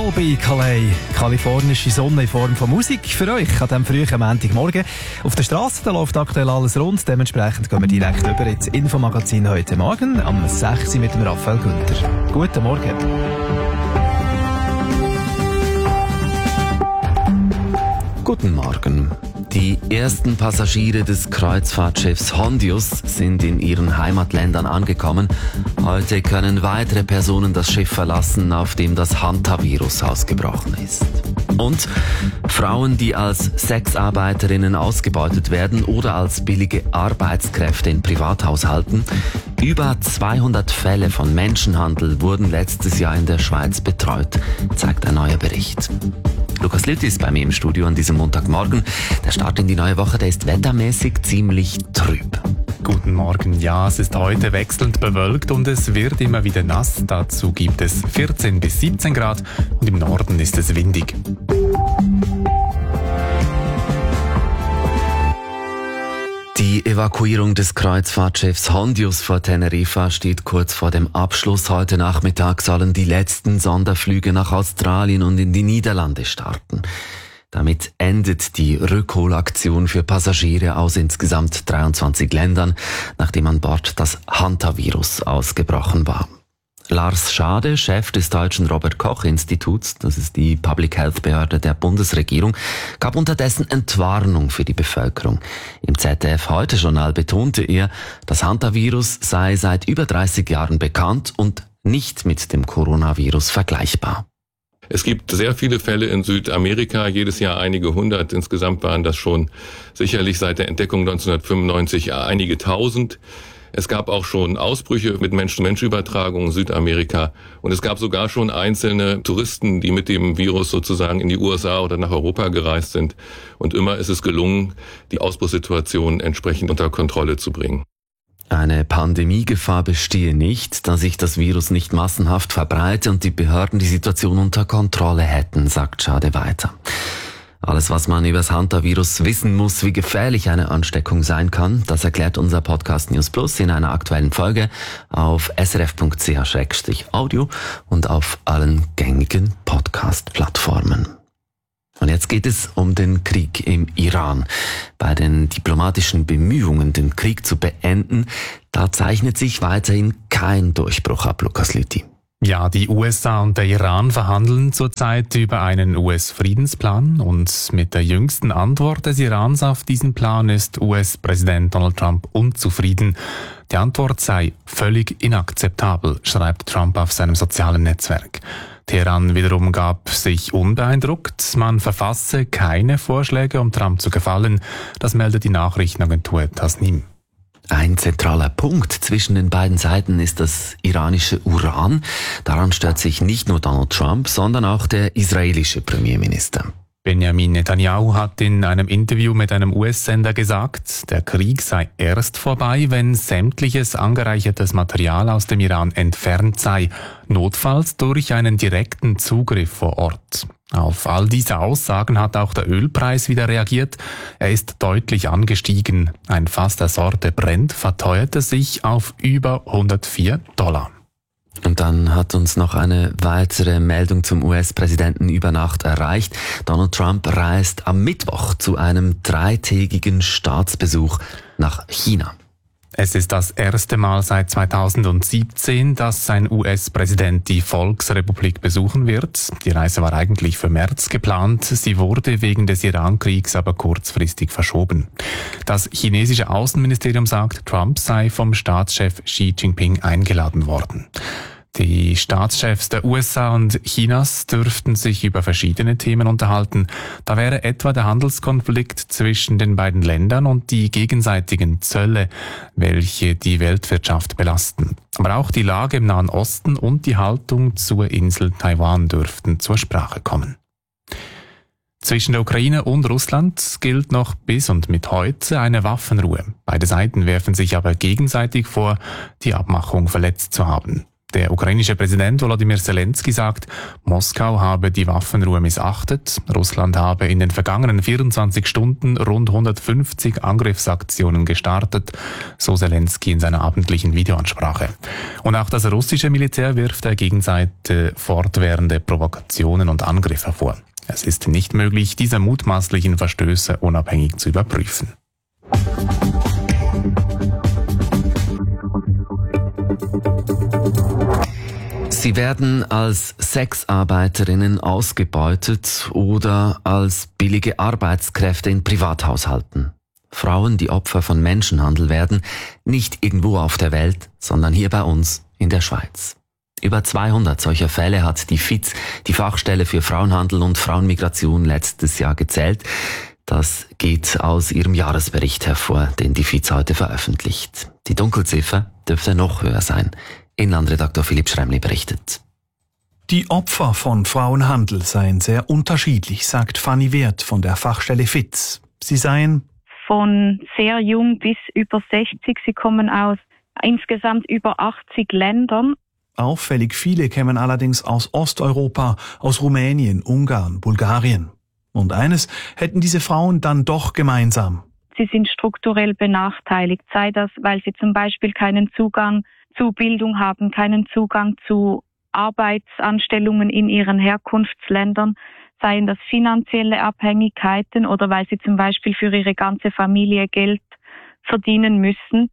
Fall bei Calais. Kalifornische Sonne in Form von Musik für euch an diesem frühen Montagmorgen. Auf der Straße da läuft aktuell alles rund. Dementsprechend gehen wir direkt über ins Infomagazin heute Morgen am 6 Uhr mit dem Raphael Günther. Guten Morgen. Guten Morgen. Die ersten Passagiere des Kreuzfahrtschiffs Hondius sind in ihren Heimatländern angekommen. Heute können weitere Personen das Schiff verlassen, auf dem das Hantavirus ausgebrochen ist. Und Frauen, die als Sexarbeiterinnen ausgebeutet werden oder als billige Arbeitskräfte in Privathaushalten. Über 200 Fälle von Menschenhandel wurden letztes Jahr in der Schweiz betreut, zeigt ein neuer Bericht. Lukas Lüthi ist bei mir im Studio an diesem Montagmorgen. Der Start in die neue Woche, der ist wettermäßig ziemlich trüb. Guten Morgen. Ja, es ist heute wechselnd bewölkt und es wird immer wieder nass. Dazu gibt es 14 bis 17 Grad und im Norden ist es windig. Die Evakuierung des Kreuzfahrtschiffs Hondius vor Teneriffa steht kurz vor dem Abschluss. Heute Nachmittag sollen die letzten Sonderflüge nach Australien und in die Niederlande starten. Damit endet die Rückholaktion für Passagiere aus insgesamt 23 Ländern, nachdem an Bord das Hantavirus ausgebrochen war. Lars Schade, Chef des deutschen Robert-Koch-Instituts, das ist die Public Health Behörde der Bundesregierung, gab unterdessen Entwarnung für die Bevölkerung. Im ZDF-Heute-Journal betonte er, das Hantavirus sei seit über 30 Jahren bekannt und nicht mit dem Coronavirus vergleichbar. Es gibt sehr viele Fälle in Südamerika, jedes Jahr einige hundert. Insgesamt waren das schon sicherlich seit der Entdeckung 1995 einige tausend. Es gab auch schon Ausbrüche mit Mensch-zu-Mensch-Übertragungen in Südamerika. Und es gab sogar schon einzelne Touristen, die mit dem Virus sozusagen in die USA oder nach Europa gereist sind. Und immer ist es gelungen, die Ausbruchssituation entsprechend unter Kontrolle zu bringen. Eine Pandemiegefahr bestehe nicht, da sich das Virus nicht massenhaft verbreite und die Behörden die Situation unter Kontrolle hätten, sagt Schade weiter. Alles, was man über das Hantavirus wissen muss, wie gefährlich eine Ansteckung sein kann, das erklärt unser Podcast News Plus in einer aktuellen Folge auf srf.ch/audio und auf allen gängigen Podcast-Plattformen. Und jetzt geht es um den Krieg im Iran. Bei den diplomatischen Bemühungen, den Krieg zu beenden, da zeichnet sich weiterhin kein Durchbruch ab, Lukas Lüthi. Ja, die USA und der Iran verhandeln zurzeit über einen US-Friedensplan und mit der jüngsten Antwort des Irans auf diesen Plan ist US-Präsident Donald Trump unzufrieden. Die Antwort sei völlig inakzeptabel, schreibt Trump auf seinem sozialen Netzwerk. Teheran wiederum gab sich unbeeindruckt, man verfasse keine Vorschläge, um Trump zu gefallen. Das meldet die Nachrichtenagentur Tasnim. Ein zentraler Punkt zwischen den beiden Seiten ist das iranische Uran. Daran stört sich nicht nur Donald Trump, sondern auch der israelische Premierminister. Benjamin Netanyahu hat in einem Interview mit einem US-Sender gesagt, der Krieg sei erst vorbei, wenn sämtliches angereichertes Material aus dem Iran entfernt sei, notfalls durch einen direkten Zugriff vor Ort. Auf all diese Aussagen hat auch der Ölpreis wieder reagiert. Er ist deutlich angestiegen. Ein Fass der Sorte Brent verteuerte sich auf über $104. Und dann hat uns noch eine weitere Meldung zum US-Präsidenten über Nacht erreicht. Donald Trump reist am Mittwoch zu einem 3-tägigen Staatsbesuch nach China. Es ist das erste Mal seit 2017, dass ein US-Präsident die Volksrepublik besuchen wird. Die Reise war eigentlich für März geplant, sie wurde wegen des Iran-Kriegs aber kurzfristig verschoben. Das chinesische Außenministerium sagt, Trump sei vom Staatschef Xi Jinping eingeladen worden. Die Staatschefs der USA und Chinas dürften sich über verschiedene Themen unterhalten. Da wäre etwa der Handelskonflikt zwischen den beiden Ländern und die gegenseitigen Zölle, welche die Weltwirtschaft belasten. Aber auch die Lage im Nahen Osten und die Haltung zur Insel Taiwan dürften zur Sprache kommen. Zwischen der Ukraine und Russland gilt noch bis und mit heute eine Waffenruhe. Beide Seiten werfen sich aber gegenseitig vor, die Abmachung verletzt zu haben. Der ukrainische Präsident Volodymyr Zelensky sagt, Moskau habe die Waffenruhe missachtet. Russland habe in den vergangenen 24 Stunden rund 150 Angriffsaktionen gestartet, so Zelensky in seiner abendlichen Videoansprache. Und auch das russische Militär wirft der Gegenseite fortwährende Provokationen und Angriffe vor. Es ist nicht möglich, diese mutmaßlichen Verstöße unabhängig zu überprüfen. Sie werden als Sexarbeiterinnen ausgebeutet oder als billige Arbeitskräfte in Privathaushalten. Frauen, die Opfer von Menschenhandel werden, nicht irgendwo auf der Welt, sondern hier bei uns in der Schweiz. Über 200 solcher Fälle hat die FIZ, die Fachstelle für Frauenhandel und Frauenmigration, letztes Jahr gezählt. Das geht aus ihrem Jahresbericht hervor, den die FIZ heute veröffentlicht. Die Dunkelziffer dürfte noch höher sein. Inlandredaktor Philipp Schremli berichtet. Die Opfer von Frauenhandel seien sehr unterschiedlich, sagt Fanny Wirth von der Fachstelle FIZ. Sie seien von sehr jung bis über 60. Sie kommen aus insgesamt über 80 Ländern. Auffällig viele kämen allerdings aus Osteuropa, aus Rumänien, Ungarn, Bulgarien. Und eines hätten diese Frauen dann doch gemeinsam. Sie sind strukturell benachteiligt, sei das, weil sie zum Beispiel keinen Zugang zu Bildung haben, keinen Zugang zu Arbeitsanstellungen in ihren Herkunftsländern, seien das finanzielle Abhängigkeiten oder weil sie zum Beispiel für ihre ganze Familie Geld verdienen müssen.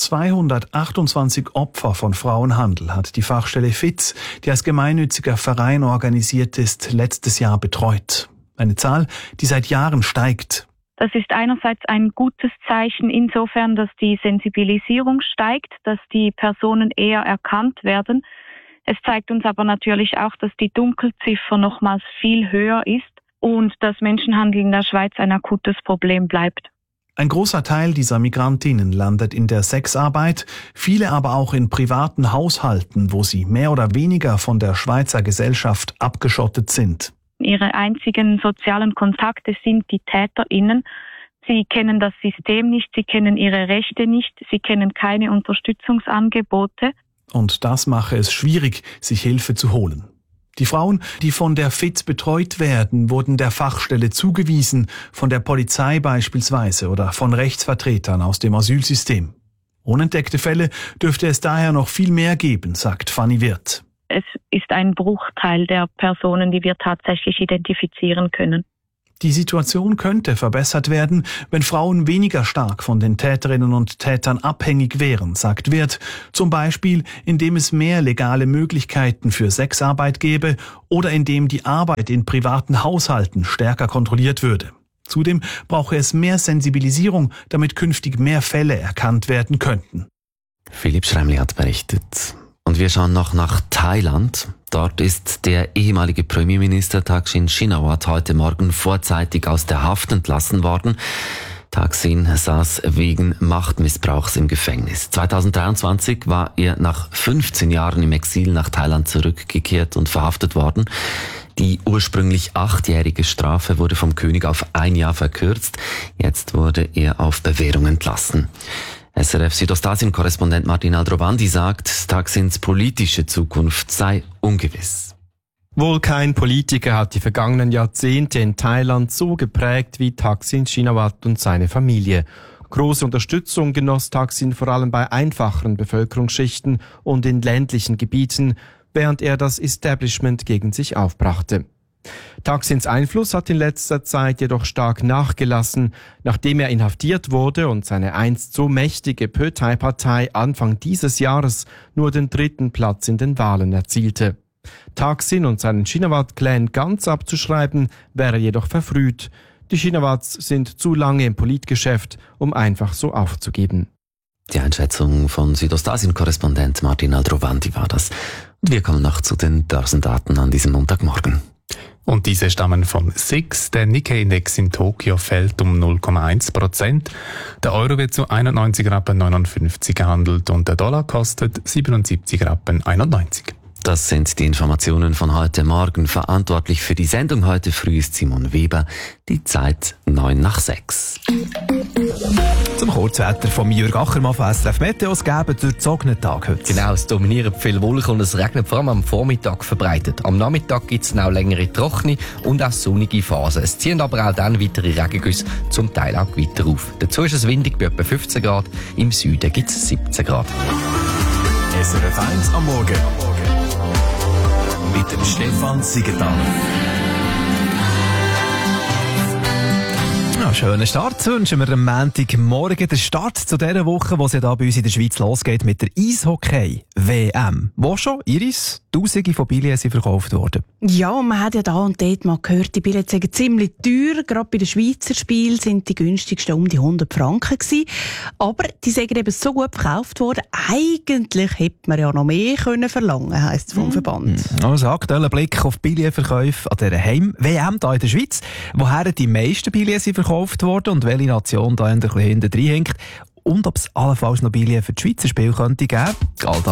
228 Opfer von Frauenhandel hat die Fachstelle FIZ, die als gemeinnütziger Verein organisiert ist, letztes Jahr betreut. Eine Zahl, die seit Jahren steigt. Das ist einerseits ein gutes Zeichen insofern, dass die Sensibilisierung steigt, dass die Personen eher erkannt werden. Es zeigt uns aber natürlich auch, dass die Dunkelziffer nochmals viel höher ist und dass Menschenhandel in der Schweiz ein akutes Problem bleibt. Ein großer Teil dieser Migrantinnen landet in der Sexarbeit, viele aber auch in privaten Haushalten, wo sie mehr oder weniger von der Schweizer Gesellschaft abgeschottet sind. Ihre einzigen sozialen Kontakte sind die TäterInnen. Sie kennen das System nicht, sie kennen ihre Rechte nicht, sie kennen keine Unterstützungsangebote. Und das mache es schwierig, sich Hilfe zu holen. Die Frauen, die von der FIZ betreut werden, wurden der Fachstelle zugewiesen, von der Polizei beispielsweise oder von Rechtsvertretern aus dem Asylsystem. Unentdeckte Fälle dürfte es daher noch viel mehr geben, sagt Fanny Wirth. Es ist ein Bruchteil der Personen, die wir tatsächlich identifizieren können. Die Situation könnte verbessert werden, wenn Frauen weniger stark von den Täterinnen und Tätern abhängig wären, sagt Wirth. Zum Beispiel, indem es mehr legale Möglichkeiten für Sexarbeit gäbe oder indem die Arbeit in privaten Haushalten stärker kontrolliert würde. Zudem brauche es mehr Sensibilisierung, damit künftig mehr Fälle erkannt werden könnten. Philipp Schremli hat berichtet. Und wir schauen noch nach Thailand. Dort ist der ehemalige Premierminister Thaksin Shinawatra heute Morgen vorzeitig aus der Haft entlassen worden. Thaksin saß wegen Machtmissbrauchs im Gefängnis. 2023 war er nach 15 Jahren im Exil nach Thailand zurückgekehrt und verhaftet worden. Die ursprünglich 8-jährige Strafe wurde vom König auf 1 Jahr verkürzt. Jetzt wurde er auf Bewährung entlassen. SRF Südostasien-Korrespondent Martin Aldrovandi sagt, Thaksins politische Zukunft sei ungewiss. Wohl kein Politiker hat die vergangenen Jahrzehnte in Thailand so geprägt wie Thaksin Shinawatra und seine Familie. Große Unterstützung genoss Thaksin vor allem bei einfacheren Bevölkerungsschichten und in ländlichen Gebieten, während er das Establishment gegen sich aufbrachte. Thaksins Einfluss hat in letzter Zeit jedoch stark nachgelassen, nachdem er inhaftiert wurde und seine einst so mächtige Pheu Thai-Partei Anfang dieses Jahres nur den 3. Platz in den Wahlen erzielte. Thaksin und seinen Shinawatra-Clan ganz abzuschreiben, wäre jedoch verfrüht. Die Shinawatras sind zu lange im Politgeschäft, um einfach so aufzugeben. Die Einschätzung von Südostasien-Korrespondent Martin Aldrovandi war das. Und wir kommen noch zu den Börsendaten an diesem Montagmorgen. Und diese stammen von SIX. Der Nikkei-Index in Tokio fällt um 0,1%. Der Euro wird zu 91,59 Rappen gehandelt und der Dollar kostet 77,91 Rappen. Das sind die Informationen von heute Morgen. Verantwortlich für die Sendung heute früh ist Simon Weber. Die Zeit 5:09. Zum Kurzwetter von Jürg Achermann von SRF Meteo. Es geben durchzogenen Tag heute. Genau, es dominieren viele Wolken und es regnet vor allem am Vormittag verbreitet. Am Nachmittag gibt es auch längere trockene und auch sonnige Phasen. Es ziehen aber auch dann weitere Regengüsse, zum Teil auch weiter auf. Dazu ist es windig bei etwa 15 Grad, im Süden gibt es 17 Grad. SRF 1 am Morgen. Mit dem Stefan Siegenthaler. Ja, schönen Start wünschen wir am Montagmorgen. Der Start zu dieser Woche, wo es ja da bei uns in der Schweiz losgeht mit der Eishockey-WM. Wo schon, Iris, Tausende von Billets sind verkauft worden. Ja, und man hat ja da und dort mal gehört, die Billets sind ziemlich teuer. Gerade bei den Schweizer Spielen sind die günstigsten um die 100 Franken gewesen. Aber die sind eben so gut verkauft worden. Eigentlich hätte man ja noch mehr können verlangen, heisst es vom Verband. Also aktueller Blick auf Billetverkäufe an dieser Heim-WM hier in der Schweiz. Woher die meisten Billets sind verkauft worden und welche Nation da ein bisschen hinten reinhängt. Und ob es allenfalls noch Billets für die Schweizer Spiele könnte geben.